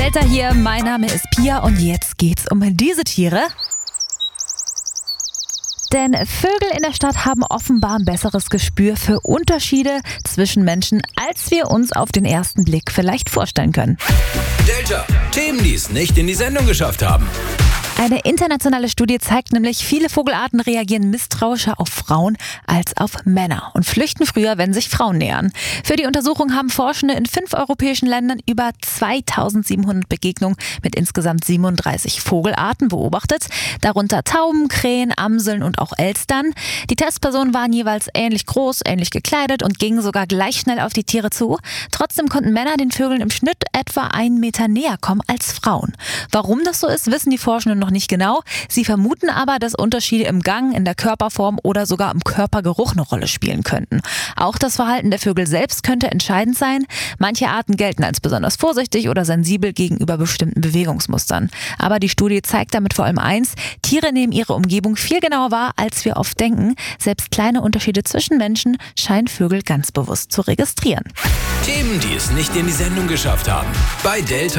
Delta hier, mein Name ist Pia und jetzt geht's um diese Tiere. Denn Vögel in der Stadt haben offenbar ein besseres Gespür für Unterschiede zwischen Menschen, als wir uns auf den ersten Blick vielleicht vorstellen können. Delta, Themen, die es nicht in die Sendung geschafft haben. Eine internationale Studie zeigt nämlich, viele Vogelarten reagieren misstrauischer auf Frauen als auf Männer und flüchten früher, wenn sich Frauen nähern. Für die Untersuchung haben Forschende in 5 europäischen Ländern über 2700 Begegnungen mit insgesamt 37 Vogelarten beobachtet, darunter Tauben, Krähen, Amseln und auch Elstern. Die Testpersonen waren jeweils ähnlich groß, ähnlich gekleidet und gingen sogar gleich schnell auf die Tiere zu. Trotzdem konnten Männer den Vögeln im Schnitt etwa 1 Meter näher kommen als Frauen. Warum das so ist, wissen die Forschenden noch nicht genau. Sie vermuten aber, dass Unterschiede im Gang, in der Körperform oder sogar im Körpergeruch eine Rolle spielen könnten. Auch das Verhalten der Vögel selbst könnte entscheidend sein. Manche Arten gelten als besonders vorsichtig oder sensibel gegenüber bestimmten Bewegungsmustern. Aber die Studie zeigt damit vor allem eins: Tiere nehmen ihre Umgebung viel genauer wahr, als wir oft denken. Selbst kleine Unterschiede zwischen Menschen scheinen Vögel ganz bewusst zu registrieren. Themen, die es nicht in die Sendung geschafft haben. Bei Delta.